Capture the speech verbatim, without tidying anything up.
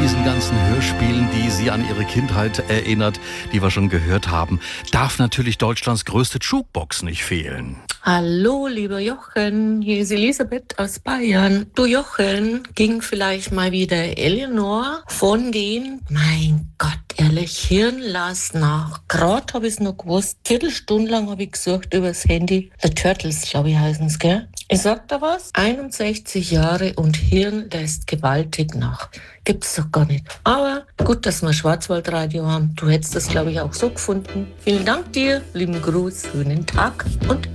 diesen ganzen Hörspielen, die Sie an Ihre Kindheit erinnert, die wir schon gehört haben, darf natürlich Deutschlands größte Jukebox nicht fehlen. Hallo, lieber Jochen, hier ist Elisabeth aus Bayern. Du Jochen, ging vielleicht mal wieder Eleanor von den, mein Gott, ehrlich, Hirn las nach. Gerade habe ich es noch gewusst, Viertelstunde lang habe ich gesucht übers Handy. The Turtles, glaube ich, heißen es, gell? Ich sag da was? einundsechzig Jahre und Hirn lässt gewaltig nach. Gibt's doch gar nicht. Aber gut, dass wir Schwarzwaldradio haben. Du hättest das, glaube ich, auch so gefunden. Vielen Dank dir, lieben Gruß, schönen Tag und